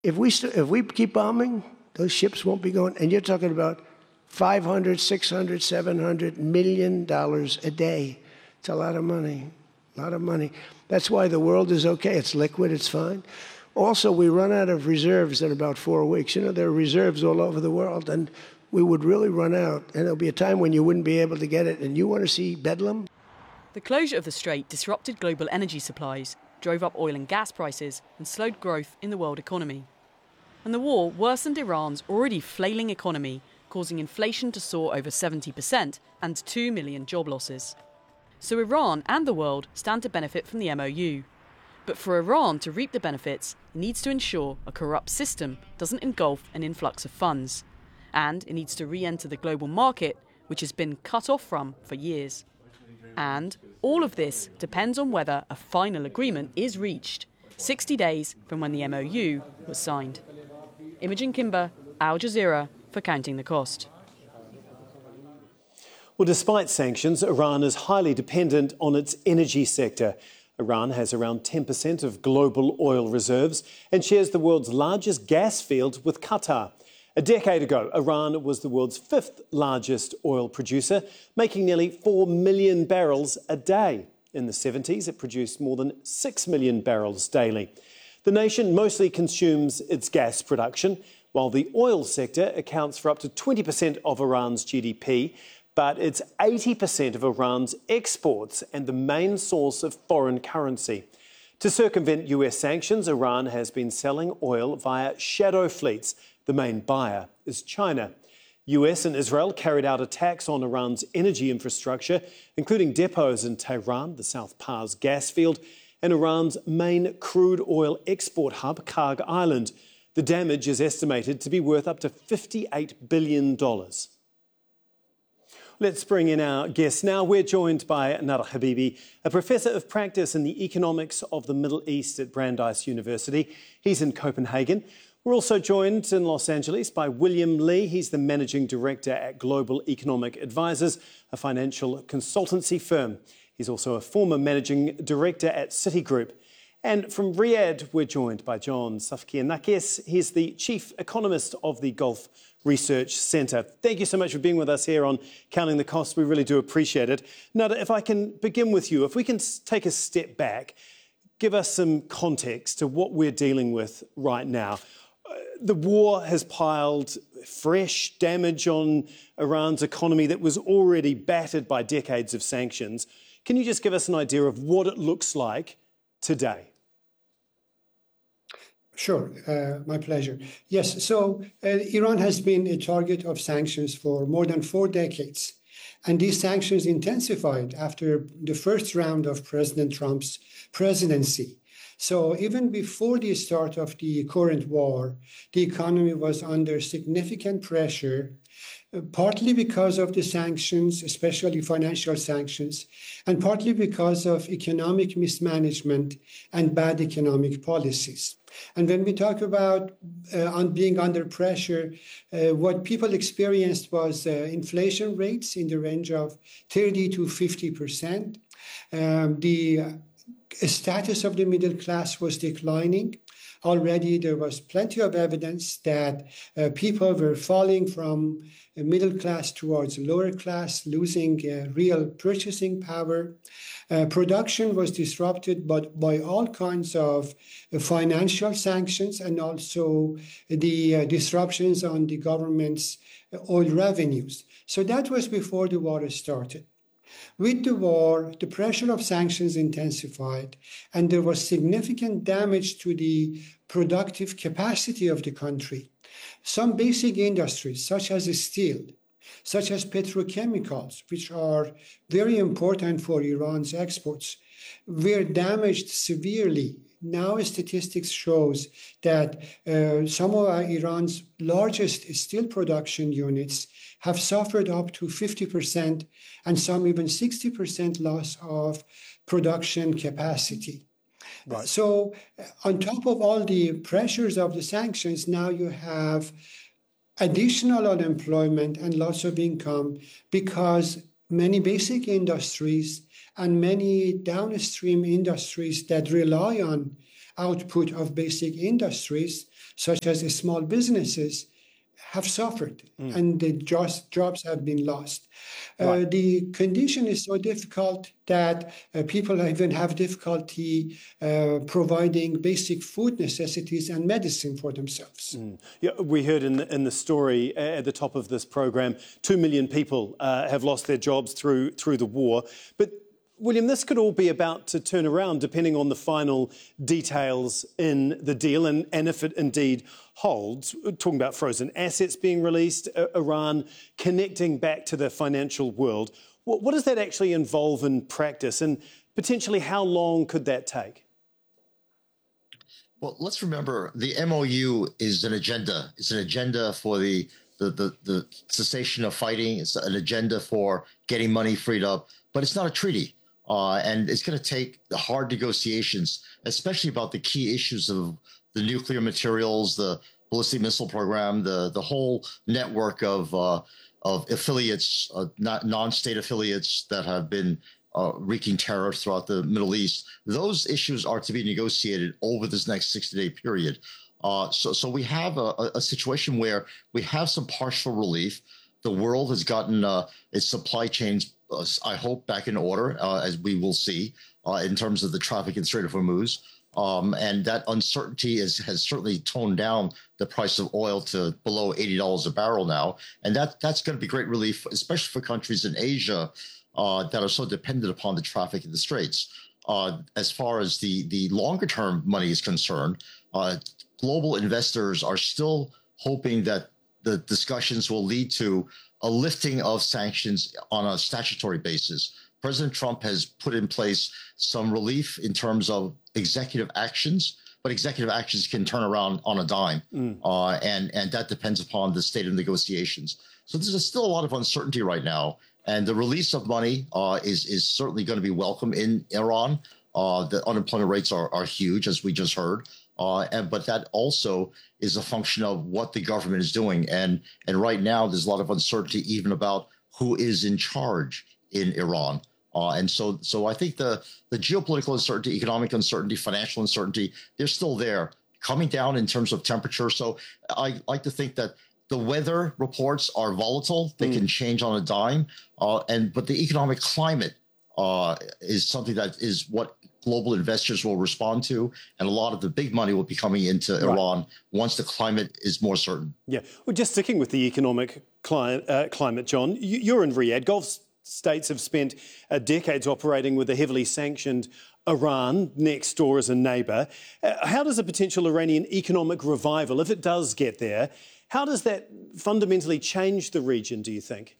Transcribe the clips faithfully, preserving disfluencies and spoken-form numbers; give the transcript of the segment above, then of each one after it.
If we, st- if we keep bombing, those ships won't be going. And you're talking about five hundred, six hundred, seven hundred million dollars a day. It's a lot of money, a lot of money. That's why the world is okay. It's liquid, it's fine. Also, we run out of reserves in about four weeks. You know, there are reserves all over the world, and we would really run out. And there'll be a time when you wouldn't be able to get it. And you want to see bedlam? The closure of the strait disrupted global energy supplies, drove up oil and gas prices, and slowed growth in the world economy. And the war worsened Iran's already flailing economy, causing inflation to soar over seventy percent and two million job losses. So Iran and the world stand to benefit from the M O U. But for Iran to reap the benefits, it needs to ensure a corrupt system doesn't engulf an influx of funds. And it needs to re-enter the global market, which has been cut off from for years. And all of this depends on whether a final agreement is reached, sixty days from when the M O U was signed. Imogen Kimber, Al Jazeera, for Counting the Cost. Well, despite sanctions, Iran is highly dependent on its energy sector. Iran has around ten percent of global oil reserves and shares the world's largest gas field with Qatar. A decade ago, Iran was the world's fifth largest oil producer, making nearly four million barrels a day. In the seventies, it produced more than six million barrels daily. The nation mostly consumes its gas production, while the oil sector accounts for up to twenty percent of Iran's G D P. But it's eighty percent of Iran's exports and the main source of foreign currency. To circumvent U S sanctions, Iran has been selling oil via shadow fleets. The main buyer is China. U S and Israel carried out attacks on Iran's energy infrastructure, including depots in Tehran, the South Pars gas field, and Iran's main crude oil export hub, Karg Island. The damage is estimated to be worth up to fifty-eight billion dollars. Let's bring in our guests now. We're joined by Nader Habibi, a professor of practice in the economics of the Middle East at Brandeis University. He's in Copenhagen. We're also joined in Los Angeles by William Lee. He's the managing director at Global Economic Advisors, a financial consultancy firm. He's also a former managing director at Citigroup. And from Riyadh, we're joined by John Safkianakis. He's the chief economist of the Gulf Research Centre. Thank you so much for being with us here on Counting the Costs. We really do appreciate it. Nada, if I can begin with you, if we can take a step back, give us some context to what we're dealing with right now. Uh, the war has piled fresh damage on Iran's economy that was already battered by decades of sanctions. Can you just give us an idea of what it looks like today? Sure, uh, my pleasure. Yes, so uh, Iran has been a target of sanctions for more than four decades. And these sanctions intensified after the first round of President Trump's presidency. So even before the start of the current war, the economy was under significant pressure, uh, partly because of the sanctions, especially financial sanctions, and partly because of economic mismanagement and bad economic policies. And when we talk about uh, on being under pressure, uh, what people experienced was uh, inflation rates in the range of thirty to fifty percent. Um, the uh, status of the middle class was declining. Already there was plenty of evidence that uh, people were falling from uh, middle class towards lower class, losing uh, real purchasing power. Uh, production was disrupted but by all kinds of uh, financial sanctions and also the uh, disruptions on the government's uh, oil revenues. So that was before the war started. With the war, the pressure of sanctions intensified, and there was significant damage to the productive capacity of the country. Some basic industries, such as steel, such as petrochemicals, which are very important for Iran's exports, were damaged severely. Now statistics shows that uh, some of Iran's largest steel production units have suffered up to fifty percent and some even sixty percent loss of production capacity. Right. So uh, on top of all the pressures of the sanctions, now you have additional unemployment and loss of income because many basic industries and many downstream industries that rely on output of basic industries, such as small businesses, have suffered, mm. and the jobs, jobs have been lost. Right. Uh, the condition is so difficult that uh, people even have difficulty uh, providing basic food necessities and medicine for themselves. Mm. Yeah, we heard in the, in the story at the top of this program, two million people uh, have lost their jobs through through the war. But William, this could all be about to turn around depending on the final details in the deal and, and if it indeed holds. We're talking about frozen assets being released, uh, Iran connecting back to the financial world. What, what does that actually involve in practice, and potentially how long could that take? Well, let's remember the M O U is an agenda. It's an agenda for the the, the, the cessation of fighting. It's an agenda for getting money freed up, but it's not a treaty. Uh, and it's going to take the hard negotiations, especially about the key issues of the nuclear materials, the ballistic missile program, the the whole network of uh, of affiliates, uh, not non-state affiliates that have been uh, wreaking terror throughout the Middle East. Those issues are to be negotiated over this next sixty-day period. Uh, so, so we have a, a situation where we have some partial relief. The world has gotten uh, its supply chains, uh, I hope, back in order, uh, as we will see, uh, in terms of the traffic in Strait of Hormuz. Um, and that uncertainty is, has certainly toned down the price of oil to below eighty dollars a barrel now. And that that's going to be great relief, especially for countries in Asia uh, that are so dependent upon the traffic in the Straits. Uh, as far as the, the longer term money is concerned, uh, global investors are still hoping that the discussions will lead to a lifting of sanctions on a statutory basis. President Trump has put in place some relief in terms of executive actions, but executive actions can turn around on a dime, mm. uh, and, and that depends upon the state of negotiations. So there's still a lot of uncertainty right now, and the release of money uh, is, is certainly going to be welcome in Iran. Uh, the unemployment rates are, are huge, as we just heard. Uh, and, but that also is a function of what the government is doing. And, and right now, there's a lot of uncertainty even about who is in charge in Iran. Uh, and so so I think the, the geopolitical uncertainty, economic uncertainty, financial uncertainty, they're still there, coming down in terms of temperature. So I like to think that the weather reports are volatile. They mm. can change on a dime. Uh, and but the economic climate uh, is something that is what global investors will respond to, and a lot of the big money will be coming into right. Iran once the climate is more certain. Yeah, well, just sticking with the economic cli- uh, climate, John, you, you're in Riyadh. Gulf states have spent uh, decades operating with a heavily sanctioned Iran next door as a neighbour. Uh, how does a potential Iranian economic revival, if it does get there, how does that fundamentally change the region, do you think?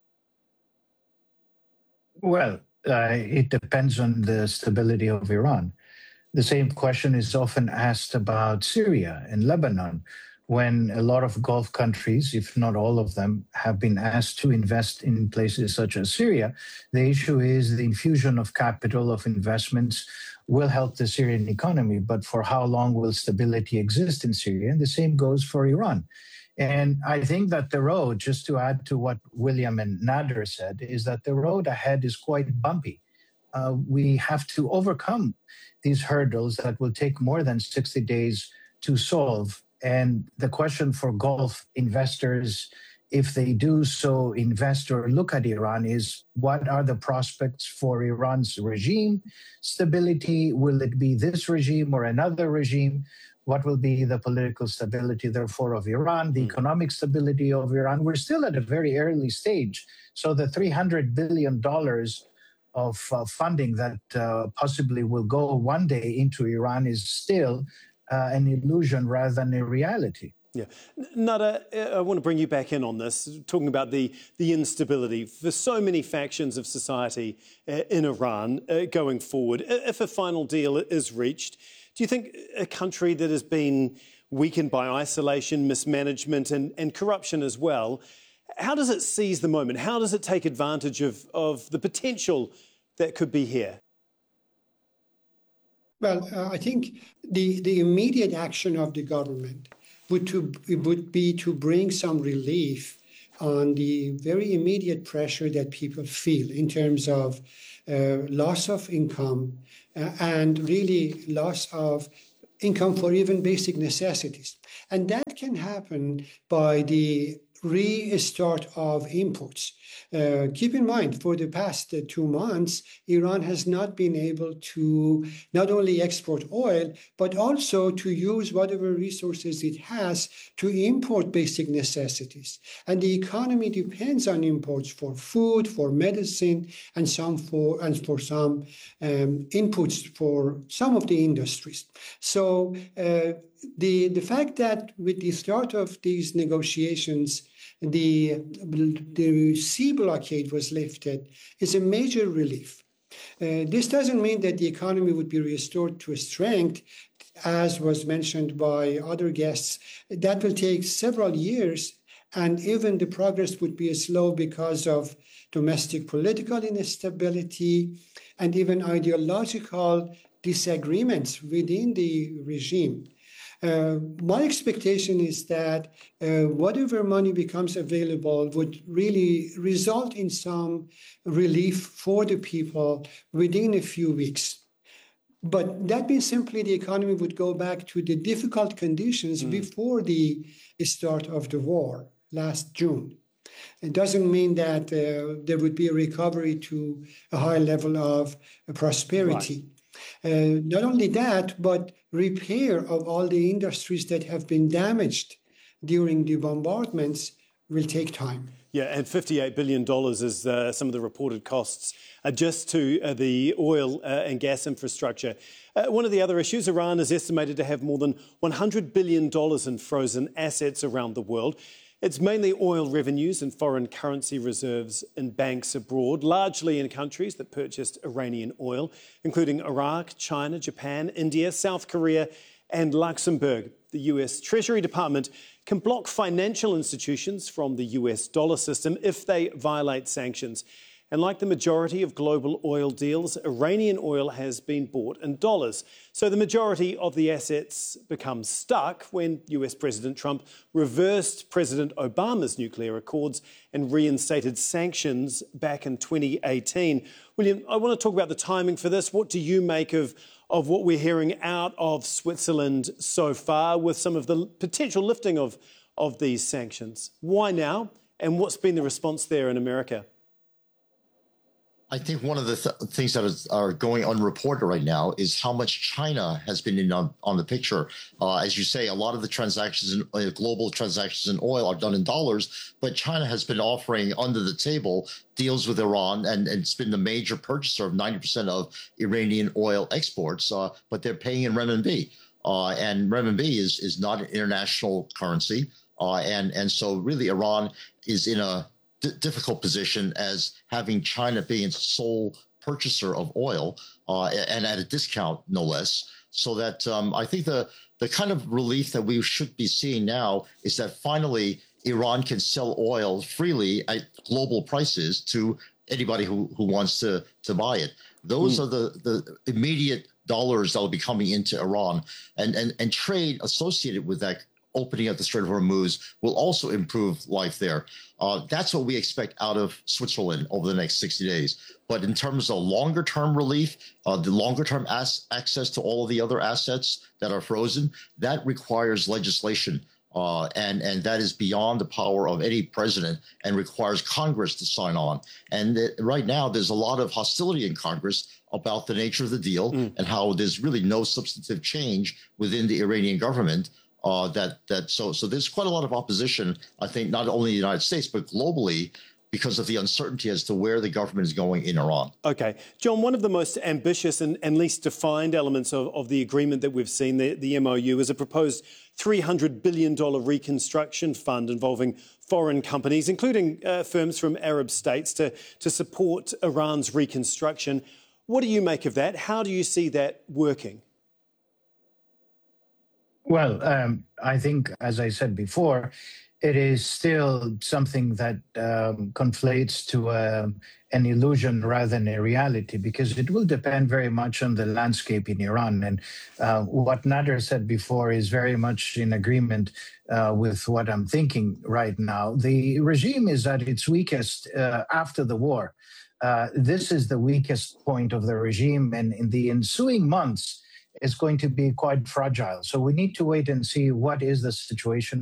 Well, Uh, it depends on the stability of Iran. The same question is often asked about Syria and Lebanon, when a lot of Gulf countries, if not all of them, have been asked to invest in places such as Syria. The issue is the infusion of capital, of investments, will help the Syrian economy, but for how long will stability exist in Syria? And the same goes for Iran. And I think that the road, just to add to what William and Nader said, is that the road ahead is quite bumpy. Uh, we have to overcome these hurdles that will take more than sixty days to solve. And the question for Gulf investors, if they do so invest or look at Iran, is what are the prospects for Iran's regime stability? Will it be this regime or another regime? What will be the political stability, therefore, of Iran, the economic stability of Iran? We're still at a very early stage. So the three hundred billion dollars of uh, funding that uh, possibly will go one day into Iran is still uh, an illusion rather than a reality. Yeah. Nader, I want to bring you back in on this, talking about the, the instability for so many factions of society uh, in Iran uh, going forward. If a final deal is reached, do you think a country that has been weakened by isolation, mismanagement and, and corruption as well, how does it seize the moment? How does it take advantage of, of the potential that could be here? Well, uh, I think the, the immediate action of the government would, to, would be to bring some relief on the very immediate pressure that people feel in terms of uh, loss of income, Uh, and really loss of income for even basic necessities. And that can happen by the restart of imports. Uh, keep in mind, for the past uh, two months, Iran has not been able to not only export oil, but also to use whatever resources it has to import basic necessities. And the economy depends on imports for food, for medicine, and some for and for some um, inputs for some of the industries. So uh, the the fact that with the start of these negotiations, the, the sea blockade was lifted is a major relief. Uh, this doesn't mean that the economy would be restored to strength, as was mentioned by other guests. That will take several years, and even the progress would be slow because of domestic political instability and even ideological disagreements within the regime. Uh, my expectation is that uh, whatever money becomes available would really result in some relief for the people within a few weeks. But that means simply the economy would go back to the difficult conditions mm. before the start of the war last June. It doesn't mean that uh, there would be a recovery to a high level of uh, prosperity. Right. Uh, not only that, but repair of all the industries that have been damaged during the bombardments will take time. Yeah, and fifty-eight billion dollars is uh, some of the reported costs uh, just to uh, the oil uh, and gas infrastructure. Uh, one of the other issues, Iran is estimated to have more than one hundred billion dollars in frozen assets around the world. It's mainly oil revenues and foreign currency reserves in banks abroad, largely in countries that purchased Iranian oil, including Iraq, China, Japan, India, South Korea and Luxembourg. The U S Treasury Department can block financial institutions from the U S dollar system if they violate sanctions. And like the majority of global oil deals, Iranian oil has been bought in dollars. So the majority of the assets become stuck when U S President Trump reversed President Obama's nuclear accords and reinstated sanctions back in twenty eighteen. William, I want to talk about the timing for this. What do you make of, of what we're hearing out of Switzerland so far with some of the potential lifting of, of these sanctions? Why now? And what's been the response there in America? I think one of the th things that is, are going unreported right now is how much China has been in on, on the picture. Uh, as you say, a lot of the transactions, in, uh, global transactions in oil are done in dollars, but China has been offering under the table deals with Iran, and, and it's been the major purchaser of ninety percent of Iranian oil exports, uh, but they're paying in renminbi. Uh, and renminbi is, is not an international currency. Uh, and, and so really Iran is in a difficult position as having China being its sole purchaser of oil uh, and at a discount, no less. So that um, I think the, the kind of relief that we should be seeing now is that finally Iran can sell oil freely at global prices to anybody who, who wants to, to buy it. Those mm. are the, the immediate dollars that will be coming into Iran, and, and, and trade associated with that opening up the Strait of Hormuz will also improve life there. Uh, that's what we expect out of Switzerland over the next sixty days. But in terms of longer-term relief, uh, the longer-term access to all of the other assets that are frozen, that requires legislation. Uh, and, and that is beyond the power of any president and requires Congress to sign on. And it, right now, there's a lot of hostility in Congress about the nature of the deal mm. and how there's really no substantive change within the Iranian government. Uh, that that so so there's quite a lot of opposition, I think, not only in the United States, but globally, because of the uncertainty as to where the government is going in Iran. OK. John, one of the most ambitious and, and least defined elements of, of the agreement that we've seen, the, the M O U, is a proposed three hundred billion dollars reconstruction fund involving foreign companies, including uh, firms from Arab states, to, to support Iran's reconstruction. What do you make of that? How do you see that working? Well, um, I think, as I said before, it is still something that um, conflates to uh, an illusion rather than a reality, because it will depend very much on the landscape in Iran. And uh, what Nader said before is very much in agreement uh, with what I'm thinking right now. The regime is at its weakest uh, after the war. Uh, this is the weakest point of the regime, and in the ensuing months, is going to be quite fragile. So we need to wait and see what is the situation.